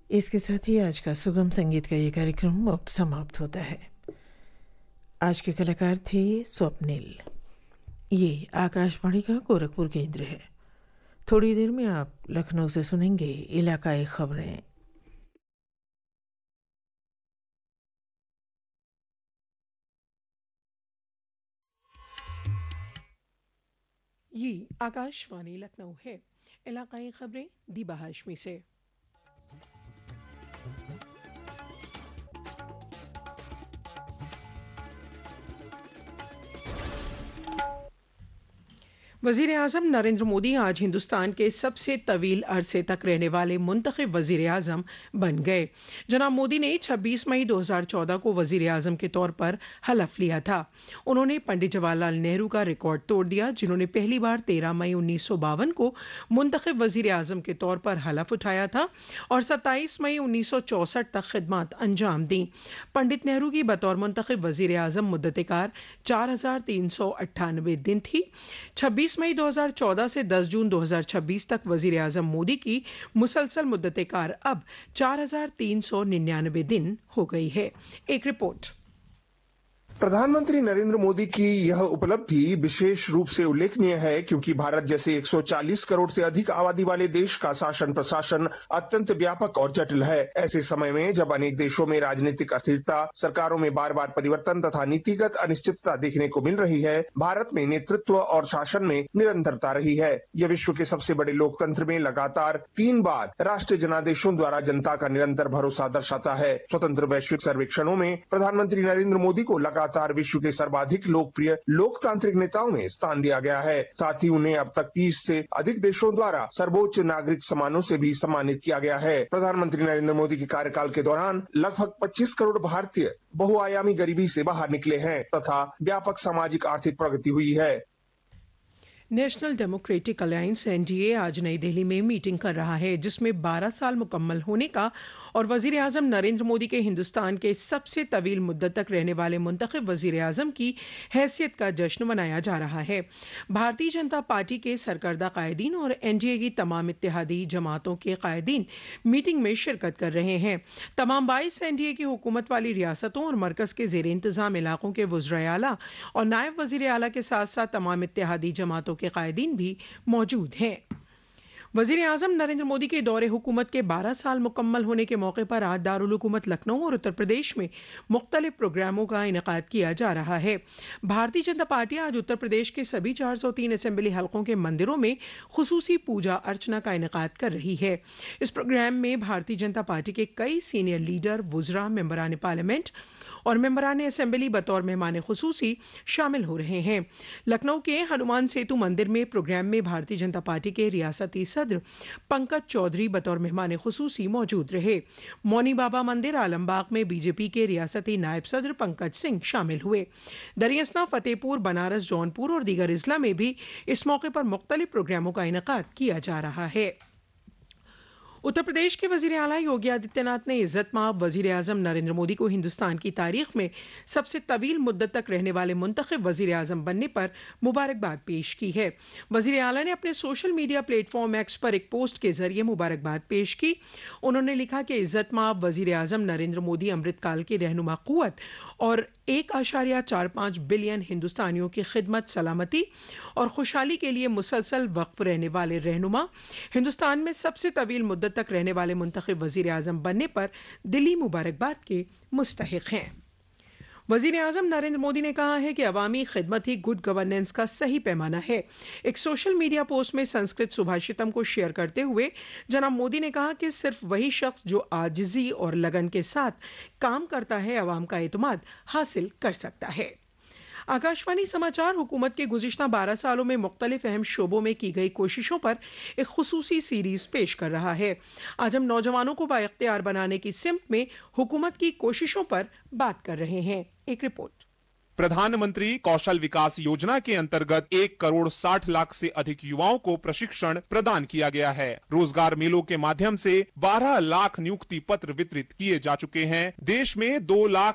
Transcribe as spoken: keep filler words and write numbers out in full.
इसके साथ ही आज का सुगम संगीत का ये कार्यक्रम अब समाप्त होता है। आज के कलाकार थे स्वप्निल। ये आकाशवाणी का गोरखपुर केंद्र है। थोड़ी देर में आप लखनऊ से सुनेंगे इलाकाई खबरें। ये आकाशवाणी लखनऊ है। इलाकाई खबरें दीबा हाशमी से। वजीर आजम नरेंद्र मोदी आज हिंदुस्तान के सबसे तवील अरसे तक रहने वाले मुंतखब वजीर आजम बन गए। जनाब मोदी ने छब्बीस मई दो हज़ार चौदह को वजीर आजम के तौर पर हलफ लिया था। उन्होंने पंडित जवाहरलाल नेहरू का रिकॉर्ड तोड़ दिया, जिन्होंने पहली बार तेरह मई उन्नीस सौ बावन को मुंतखब वजीर आजम के तौर पर हलफ उठाया था और सत्ताईस मई उन्नीस सौ चौसठ तक खिदमत अंजाम दी। पंडित नेहरू की बतौर मुंतखब वजीर आजम मुद्दत-ए-कार चार हजार तीन सौ अट्ठानबे दिन थी। छब्बीस मई दो हज़ार चौदह से दस जून दो हज़ार छब्बीस तक वजीर आजम मोदी की मुसलसल मुद्दत-ए-कार अब चार हजार तीन सौ निन्यानवे दिन हो गई है। एक रिपोर्ट। प्रधानमंत्री नरेंद्र मोदी की यह उपलब्धि विशेष रूप से उल्लेखनीय है, क्योंकि भारत जैसे एक सौ चालीस करोड़ से अधिक आबादी वाले देश का शासन प्रशासन अत्यंत व्यापक और जटिल है। ऐसे समय में जब अनेक देशों में राजनीतिक अस्थिरता, सरकारों में बार बार परिवर्तन तथा नीतिगत अनिश्चितता देखने को मिल रही है, भारत में नेतृत्व और शासन में निरंतरता रही है। यह विश्व के सबसे बड़े लोकतंत्र में लगातार तीन बार राष्ट्रीय जनादेशों द्वारा जनता का निरंतर भरोसा दर्शाता है। स्वतंत्र वैश्विक सर्वेक्षणों में प्रधानमंत्री नरेंद्र मोदी को लगातार लगातार विश्व के सर्वाधिक लोकप्रिय लोकतांत्रिक नेताओं में स्थान दिया गया है। साथ ही उन्हें अब तक तीस से अधिक देशों द्वारा सर्वोच्च नागरिक सम्मानों से भी सम्मानित किया गया है। प्रधानमंत्री नरेंद्र मोदी के कार्यकाल के दौरान लगभग पच्चीस करोड़ भारतीय बहुआयामी गरीबी से बाहर निकले हैं तथा व्यापक सामाजिक आर्थिक प्रगति हुई है। National democratic alliance N D A आज नई दिल्ली में मीटिंग कर रहा है, जिसमें बारह साल मुकम्मल होने का और वजीर आजम नरेंद्र मोदी के हिंदुस्तान के सबसे तवील मुद्दत तक रहने वाले मुंतखब वजीर आजम की हैसियत का जश्न मनाया जा रहा है। भारतीय जनता पार्टी के सरकर्दा कायदीन और एन डी ए की तमाम इत्तेहादी जमातों के कायदीन मीटिंग में शिरकत कर रहे हैं। तमाम बाईस एन डी ए की हुकूमत वाली रियासतों और मरकज के जेर इंतजाम इलाकों के वज़राए आला और नायब वजीर आला के साथ साथ तमाम इत्तेहादी जमातों के कायदीन भी मौजूद हैं। वजीर आजम नरेंद्र मोदी के दौरे हुकूमत के बारह साल मुकम्मल होने के मौके पर आज दारुल हुकूमत लखनऊ और उत्तर प्रदेश में मुख्तलिफ प्रोग्रामों का इनेकाद किया जा रहा है। भारतीय जनता पार्टी आज उत्तर प्रदेश के सभी चार सौ तीन असेंबली हलकों के मंदिरों में खुसूसी पूजा अर्चना का इनेकाद कर रही है। इस प्रोग्राम में भारतीय जनता पार्टी के कई सीनियर लीडर, वुज़रा, मेंबरान पार्लियामेंट और मेंबरान असेंबली बतौर मेहमान खुसूसी शामिल हो रहे हैं। लखनऊ के हनुमान सेतु मंदिर में प्रोग्राम में भारतीय जनता पार्टी के रियासती सदर पंकज चौधरी बतौर मेहमान खुसूसी मौजूद रहे। मौनी बाबा मंदिर आलमबाग में बीजेपी के रियासती नायब सदर पंकज सिंह शामिल हुए। दरियासना, फतेहपुर, बनारस, जौनपुर और दीगर अजला में भी इस मौके पर मुख्तलिफ प्रोग्रामों का इनेकाद किया जा रहा है। उत्तर प्रदेश के वजीर आला योगी आदित्यनाथ ने इज्जत-माब वजीर आजम नरेंद्र मोदी को हिंदुस्तान की तारीख में सबसे तवील मुद्दत तक रहने वाले मुंतखब वजीर आजम बनने पर मुबारकबाद पेश की है। वजीर आला ने अपने सोशल मीडिया प्लेटफॉर्म एक्स पर एक पोस्ट के जरिए मुबारकबाद पेश की। उन्होंने लिखा कि इज्जत-माब वजीर आजम नरेंद्र मोदी अमृतकाल की रहनुमा कुव्वत और एक आशारिया चार पांच बिलियन हिंदुस्तानियों की खिदमत, सलामती और खुशहाली के लिए मुसलसल वक्फ रहने वाले रहनुमा, हिंदुस्तान में सबसे तवील मुद्दत तक रहने वाले मुंतखब वजीर आजम बनने पर दिली मुबारकबाद के मुस्तहिक हैं। वजीर आजम नरेंद्र मोदी ने कहा है कि अवामी खिदमत ही गुड गवर्नेंस का सही पैमाना है। एक सोशल मीडिया पोस्ट में संस्कृत सुभाषितम को शेयर करते हुए जनाब मोदी ने कहा कि सिर्फ वही शख्स जो आजिजी और लगन के साथ काम करता है, अवाम का एतमाद हासिल कर सकता है। आकाशवाणी समाचार हुकूमत के गुज़िश्ता बारह सालों में मुख्तलिफ अहम शोबों में की गई कोशिशों पर एक खुसूसी सीरीज पेश कर रहा है। आज हम नौजवानों को बाइख्तियार बनाने की सिमत में हुकूमत की कोशिशों पर बात कर रहे हैं। एक रिपोर्ट। प्रधानमंत्री कौशल विकास योजना के अंतर्गत एक करोड़ साठ लाख से अधिक युवाओं को प्रशिक्षण प्रदान किया गया है। रोजगार मेलों के माध्यम से बारह लाख नियुक्ति पत्र वितरित किए जा चुके हैं। देश में दो लाख